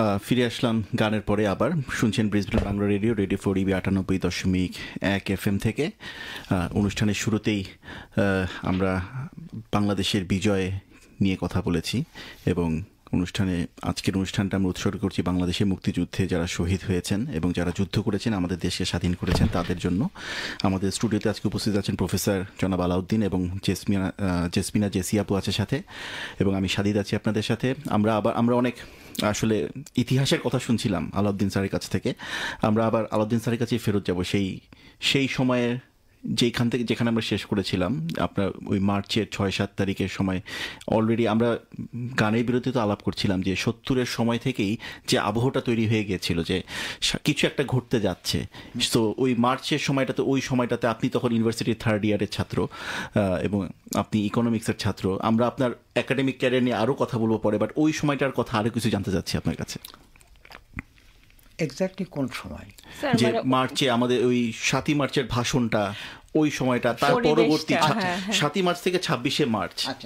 ফিরে আসলাম গানের পরে আবার শুনছেন Brisbane Bangla radio 4EB 98.1 FM থেকে। অনুষ্ঠানের শুরুতেই আমরা বাংলাদেশের বিজয় নিয়ে কথা বলেছি এবং আজকের অনুষ্ঠানটা আমরা উৎসর্গ করছি বাংলাদেশের মুক্তিযুদ্ধে যারা শহীদ হয়েছেন এবং যারা যুদ্ধ করেছেন আমাদের দেশকে স্বাধীন করেছেন তাদের জন্য। আমাদের স্টুডিওতে আজকে উপস্থিত আছেন প্রফেসর জনাব আলাউদ্দিন এবং জেসমিনা জেসিয়াপু আছে সাথে, এবং আমি সাদিদ আছি আপনাদের সাথে। আমরা অনেক আসলে ইতিহাসের কথা শুনছিলাম আলাউদ্দিন স্যারের কাছ থেকে। আমরা আবার আলাউদ্দিন স্যারের কাছেই ফেরত যাব সেই সময়ের যেখানে আমরা শেষ করেছিলাম আপনার ওই মার্চের 6-7 তারিখের সময়। অলরেডি আমরা গানের বিরতিতে আলাপ করছিলাম যে 70-এর সময় থেকেই যে আবহটা তৈরি হয়ে গিয়েছিল যে কিছু একটা ঘটতে যাচ্ছে। তো ওই মার্চের সময়টাতে, ওই সময়টাতে আপনি তখন ইউনিভার্সিটির 3rd ইয়ারের ছাত্র এবং আপনি ইকোনমিক্সের ছাত্র। আমরা আপনার একাডেমিক ক্যারিয়ার নিয়ে আরও কথা বলবো পরে, বাট ওই সময়টার কথা আরও কিছু জানতে চাচ্ছি আপনার কাছে। এক্স্যাক্টলি কোন সময়? যে মার্চে আমাদের ওই 7ই মার্চের ভাষণটা, ওই সময়টা, তার পরবর্তী 7ই মার্চ থেকে 26শে মার্চ। আচ্ছা,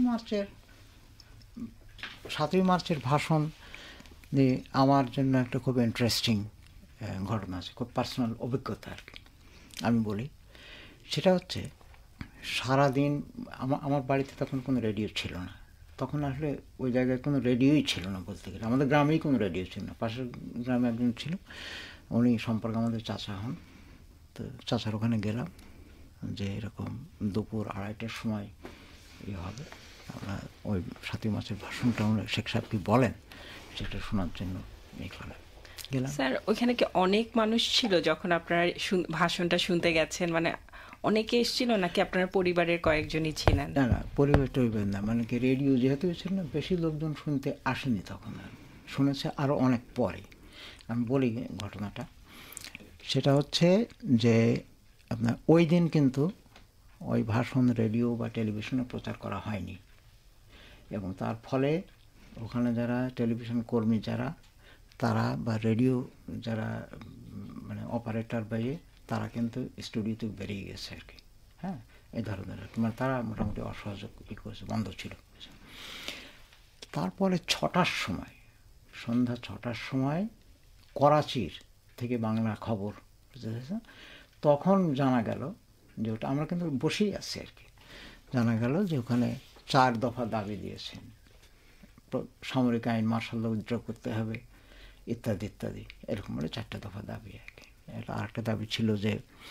7ই মার্চের ভাষণ আমার জন্য একটা খুব ইন্টারেস্টিং ঘটনা আছে, খুব পার্সোনাল অভিজ্ঞতা আর কি আমি বলি। সেটা হচ্ছে সারাদিন আমার বাড়িতে তখন কোনো রেডিও ছিল না। তখন আসলে ওই জায়গায় কোনো রেডিওই ছিল না বলতে গেলে। আমাদের গ্রামেই কোনো রেডিও ছিল না। পাশের গ্রামে একজন ছিল, উনি সম্পর্কে আমাদের চাচা হন। তো চাচার ওখানে গেলাম যে এরকম দুপুর 2:30টার সময় হবে, আমরা ওই 7ই মার্চের ভাষণটা আমরা শেখ সাহেব কি বলেন সেটা শোনার জন্য গেলাম। স্যার, ওইখানে কি অনেক মানুষ ছিল যখন আপনারা ভাষণটা শুনতে গেছেন? মানে অনেকে এসেছিল নাকি আপনার পরিবারের কয়েকজনই ছিলেন? না না, পরিবার টরিবার না, মানে কি রেডিও যেহেতু ছিল না, বেশি লোকজন শুনতে আসেনি তখন, শুনেছে আরও অনেক পরে। আমি বলি ঘটনাটা। সেটা হচ্ছে যে আপনার ওই দিন কিন্তু ওই ভাষণ রেডিও বা টেলিভিশনে প্রচার করা হয়নি, এবং তার ফলে ওখানে যারা টেলিভিশন কর্মী যারা তারা বা রেডিও যারা মানে অপারেটর বাইরে তারা কিন্তু স্টুডিওতে বেরিয়ে গেছে আর কি। হ্যাঁ, এই ধরনের আর কি, মানে তারা মোটামুটি অসহযোগ করেছে, বন্ধ ছিল। তারপরে 6টার সময়, সন্ধ্যা 6টার সময় করাচির থেকে বাংলা খবর তখন জানা গেল যে ওটা, আমরা কিন্তু বসেই আছি আর কি, জানা গেল যে ওখানে 4 দফা দাবি দিয়েছেন। সামরিক আইন, মার্শাল ল উইথড্র করতে হবে ইত্যাদি ইত্যাদি, এরকম বলে 4টা দফা দাবি আর কি। এটা আরেকটা দাবি ছিল যে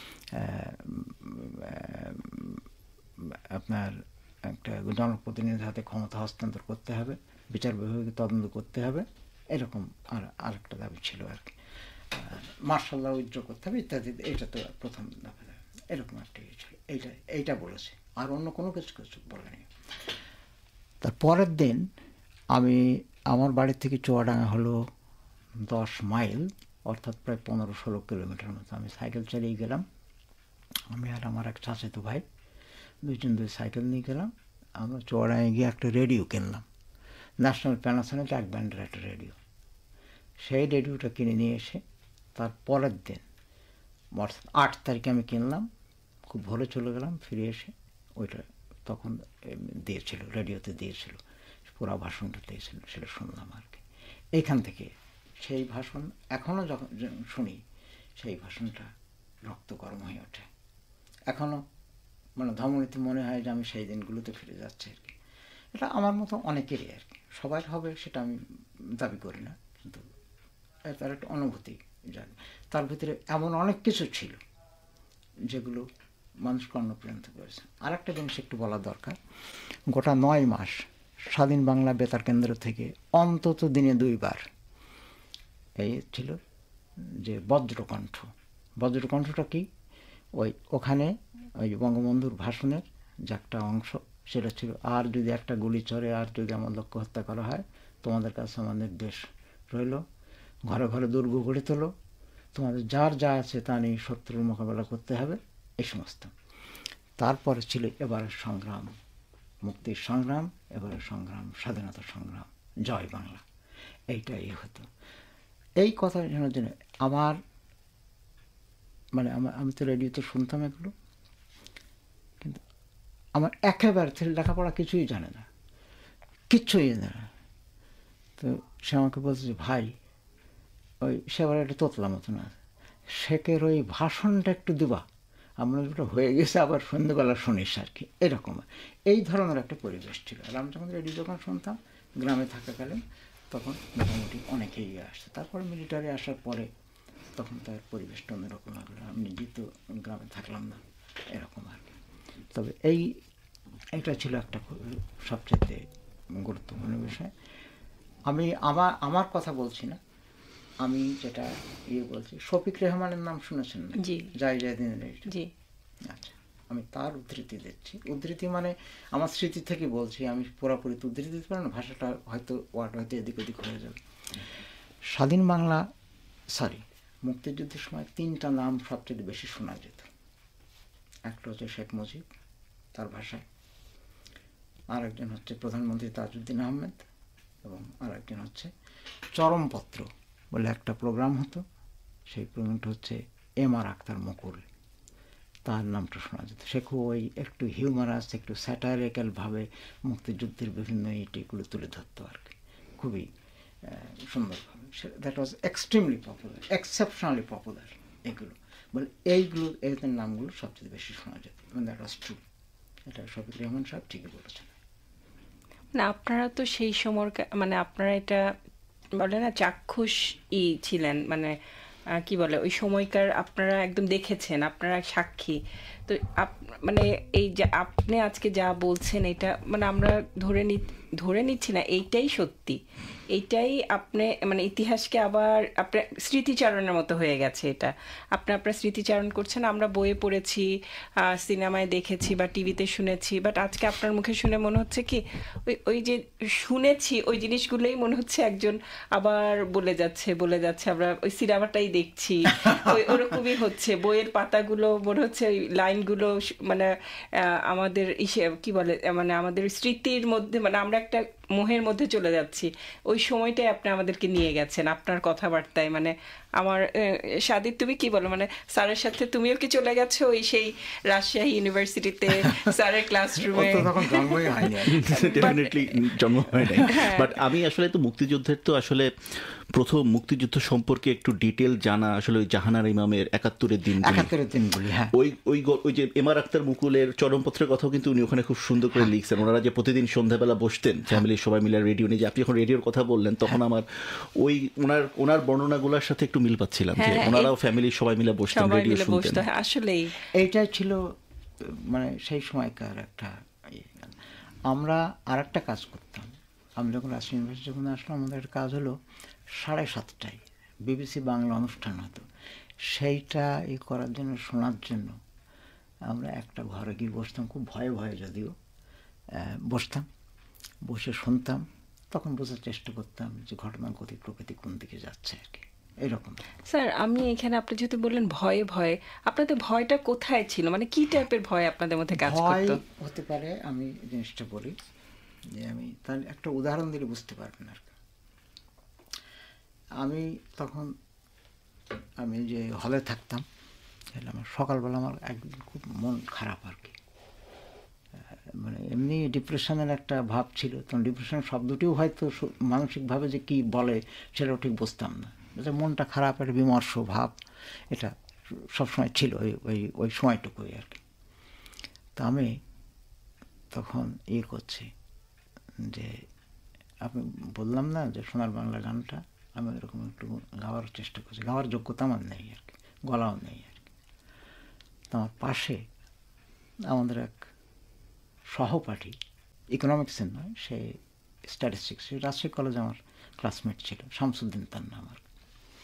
আপনার একটা জনপ্রতিনিধির হাতে ক্ষমতা হস্তান্তর করতে হবে, বিচার বিভাগকে তদন্ত করতে হবে, এরকম আরেকটা দাবি ছিল আর কি। মার্শাল ল উইথড্র করতে হবে ইত্যাদি, এটা তো প্রথম দফা, এরকম একটা ছিল। এইটা বলেছে, আর অন্য কোনো কিছু বলেনি। তার পরের দিন আমার বাড়ির থেকে চুয়াডাঙ্গা হলো 10 মাইল, অর্থাৎ প্রায় 15-16 কিলোমিটার মতো। আমি সাইকেল চালিয়ে গেলাম, আমি আর আমার এক চাচাতো ভাই, দুই সাইকেল নিয়ে গেলাম। আমরা চুয়াডাঙ্গায় গিয়ে একটা রেডিও কিনলাম, ন্যাশনাল প্যানাসোনিক 1 ব্যান্ডের একটা রেডিও। সেই রেডিওটা কিনে নিয়ে এসে তার পরের দিন 8 তারিখে আমি কিনলাম, খুব ভোরে চলে গেলাম, ফিরে এসে ওইটা তখন দিয়েছিল, রেডিওতে দিয়েছিল, পুরা ভাষণটা দিয়েছিল, সেটা শুনলাম আর কি। এইখান থেকে সেই ভাষণ এখনও যখন শুনি সেই ভাষণটা রক্তগরম হয়ে ওঠে এখনও, মানে ধমনীতে মনে হয় যে আমি সেই দিনগুলোতে ফিরে যাচ্ছি আর কি। এটা আমার মতো অনেকেরই আর কি, সবাই হবে সেটা আমি দাবি করি না, কিন্তু তার একটা অনুভূতি জানি। তার ভিতরে এমন অনেক কিছু ছিল যেগুলো মানুষকে অনুপ্রাণিত করেছে। আর একটা জিনিস একটু বলা দরকার, গোটা 9 মাস স্বাধীন বাংলা বেতার কেন্দ্র থেকে অন্তত দিনে 2 বার এই ছিল যে বজ্রকণ্ঠ। বজ্রকণ্ঠটা কি? ওখানে ওই বঙ্গবন্ধুর ভাষণের যে একটা অংশ, সেটা ছিল, আর যদি একটা গুলি চড়ে, আর যদি আমার লক্ষ্য হত্যা করা হয়, তোমাদের কাছে আমার নির্দেশ রইল, ঘরে ঘরে দুর্গ গড়ে তোলো, তোমাদের যার যা আছে তা নিয়ে শত্রুর মোকাবেলা করতে হবে, এই সমস্ত। তারপরে ছিল এবারের সংগ্রাম, মুক্তির সংগ্রাম, এবারের সংগ্রাম, স্বাধীনতা সংগ্রাম, জয় বাংলা, এইটাই হতো। এই কথা শোনার জন্য আমি তো রেডিওতে শুনতাম এগুলো, কিন্তু আমার একেবারে লেখাপড়া কিছুই জানে না, কিচ্ছুই জানে না, তো সে আমাকে বলছে যে ভাই ওই সে আবার একটা তোতলা মতো না, শেখের ওই ভাষণটা একটু দিবা, আমরা ওটা হয়ে গেছে আবার সন্ধ্যেবেলা শুনিস আর কি, এরকম এই ধরনের একটা পরিবেশ ছিল। আর আমি যখন রেডিও যখন শুনতাম গ্রামে থাকাকালীন তখন মোটামুটি অনেকেই আসছে। তারপর মিলিটারি আসার পরে তখন তার পরিবেশটা অন্যরকম লাগলো, আমি নিজেই তো গ্রামে থাকলাম না, এরকম আর কি। তবে এইটা ছিল একটা সবচেয়ে গুরুত্বপূর্ণ বিষয়। আমি আমার কথা বলছি না, আমি যেটা বলছি, শফিক রেহমানের নাম শুনেছেন না? জি। জয় দিন। জি। আচ্ছা, আমি তার উদ্ধৃতি দিচ্ছি। উদ্ধৃতি মানে আমার স্মৃতি থেকে বলছি, আমি পুরোপুরি তো উদ্ধৃতি দিতে পারি না, ভাষাটা হয়তো ওয়ার্ড হয়তো এদিক ওদিক হয়ে যাবে। স্বাধীন বাংলা মুক্তিযুদ্ধের সময় 3টা নাম সবচেয়ে বেশি শোনা যেত। একটা হচ্ছে শেখ মুজিব তার ভাষায়, আর একজন হচ্ছে প্রধানমন্ত্রী তাজউদ্দিন আহমেদ, এবং আর একজন হচ্ছে চরমপত্র বলে একটা প্রোগ্রাম হতো, সেই প্রোগ্রামটা হচ্ছে এম.আর. আখতার মুকুল, তার নামটা শোনা যেত। সে খুব ওই একটু হিউমারাস, একটু স্যাটারিক্যালভাবে মুক্তিযুদ্ধের বিভিন্ন ইটিগুলো তুলে ধরতো আর কি, খুবই সুন্দরভাবে। That was extremely popular, exceptionally popular. এগুলো বলে এদের নামগুলো সবচেয়ে বেশি শোনা যেত, এবং দ্যাট ওয়াজ ট্রু। এটা শফিক রেহমান সাহেব ঠিকই বলেছেন। না, আপনারা তো সেই সময় মানে আপনারা এটা বলে না চাক্ষুষ ছিলেন, মানে কি বলে ওই সময়কার আপনারা একদম দেখেছেন, আপনারা সাক্ষী। তো মানে এই যে আপনি আজকে যা বলছেন এটা মানে আমরা ধরে নিচ্ছি না, এইটাই সত্যি, এইটাই আপনি মানে ইতিহাসকে আবার আপনার স্মৃতিচারণের মতো হয়ে গেছে। এটা আপনার স্মৃতিচারণ করছেন, আমরা বইয়ে পড়েছি, সিনেমায় দেখেছি বা টিভিতে শুনেছি, বাট আজকে আপনার মুখে শুনে মনে হচ্ছে কি ওই যে শুনেছি ওই জিনিসগুলোই মনে হচ্ছে একজন আবার বলে যাচ্ছে, আমরা ওই সিনেমাটাই দেখছি, ওরকমই হচ্ছে। বইয়ের পাতাগুলো মনে হচ্ছে ওই লাইনগুলো মানে আমাদের কি বলে মানে আমাদের স্মৃতির মধ্যে, মানে আমরা একটা মোহের মধ্যে চলে যাচ্ছি। ওই সময়টাই আপনি আমাদেরকে নিয়ে গেছেন আপনার কথাবার্তায়। মানে আমার সাদিদ, তুমি কি বলো, মানে স্যারের সাথে তুমিও কি চলে গেছো ওই সেই রাজশাহী ইউনিভার্সিটিতে স্যারের ক্লাসরুমে? ডেফিনেটলি জন্ম হয় নাই, বাট আমি আসলে তো মুক্তিযুদ্ধের তো আসলে প্রথম মুক্তিযুদ্ধ সম্পর্কে একটু ডিটেল জানা আসলে ওই জাহানারা ইমামের 71-এর দিনগুলি, ওই যে এম.আর. আখতার মুকুলের চরমপত্রের কথাও কিন্তু উনি ওখানে খুব সুন্দর করে লিখছেন। ওনারা যে প্রতিদিন সন্ধ্যাবেলা বসতেন ফ্যামিলির সবাই মিলে রেডিও নিয়ে, যে আপনি যখন রেডিওর কথা বললেন তখন আমার ওই ওনার বর্ণনাগুলোর সাথে একটু মিল পাচ্ছিলাম, যে ওনারাও ফ্যামিলির সবাই মিলে বসতেন, রেডিও শুনতেন। আসলেই এইটাই ছিল মানে সেই সময়কার একটা। আমরা আর একটা কাজ করতাম, আমি যখন রাজশাহী ইউনিভার্সিটি যখন আসলাম, আমাদের একটা কাজ হলো 7:30টায় বিবিসি বাংলা অনুষ্ঠান হতো, সেইটা করার জন্য, শোনার জন্য আমরা একটা ঘরে গিয়ে বসতাম, খুব ভয়ে ভয়ে যদিও বসতাম, বসে শুনতাম, তখন বোঝার চেষ্টা করতাম যে ঘটনার গতি প্রকৃতি কোন দিকে যাচ্ছে আর কি, এরকম। স্যার, আমি এখানে আপনি যেহেতু বললেন ভয়ে ভয়ে, আপনাদের ভয়টা কোথায় ছিল, মানে কি টাইপের ভয় আপনাদের মধ্যে কাজ করতো? ভয় হতে পারে, আমি জিনিসটা বলি যে আমি তার একটা উদাহরণ দিলে বুঝতে পারবেন আর কি। আমি তখন যে হলে থাকতাম, আমার সকালবেলা আমার একদিন খুব মন খারাপ আর কি, মানে এমনি ডিপ্রেশনের একটা ভাব ছিল। তখন ডিপ্রেশন শব্দটিও হয়তো মানসিকভাবে যে কি বলে সেটাও ঠিক বুঝতাম না, মনটা খারাপ, একটা বিমর্ষ ভাব, এটা সবসময় ছিল ওই সময়টুকুই আর কি। তা আমি তখন করছি যে আপনি বললাম না যে সোনার বাংলা গানটা, আমি এরকম একটু গাওয়ার চেষ্টা করছি, গাওয়ার যোগ্যতা আমার নেই আর কি, গলাও নেই আর কি। তো আমার পাশে আমাদের এক সহপাঠী, ইকোনমিক্সের নয়, সে স্ট্যাটিস্টিক্স, রাজশাহী কলেজে আমার ক্লাসমেট ছিল, শামসুদ্দিন তার নাম আর কি।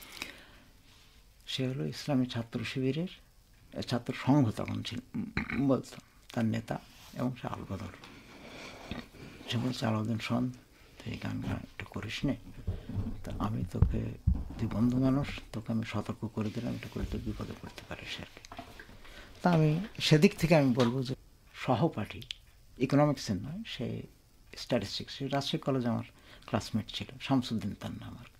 সে হলো ইসলামী ছাত্র শিবিরের ছাত্র সংঘ তখন ছিল বলতাম, তার নেতা, এবং সে আলবদর। সে বলছে, আলাউদ্দিন শোন, তুই এই গান একটু করিস নে, তা আমি তোকে, তুই বন্ধু মানুষ, তোকে আমি সতর্ক করে দিলাম, এটা করে তুই বিপদে পড়তে পারিস আর কি। তা আমি সেদিক থেকে আমি বলবো যে সহপাঠী, ইকোনমিক্সের নয়, সে স্ট্যাটিস্টিক্স, রাজশাহী কলেজে আমার ক্লাসমেট ছিল, শামসুদ্দিন তার নাম আর কি।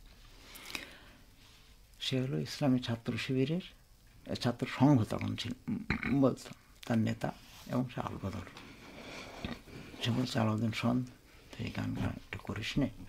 সে হলো ইসলামী ছাত্র শিবিরের ছাত্র সংঘ তখন ছিল বলতাম, তার নেতা, এবং সে আলবদর। সে বলছে, আলাউদ্দিন শোন, তুই এই গান একটু করিস নে,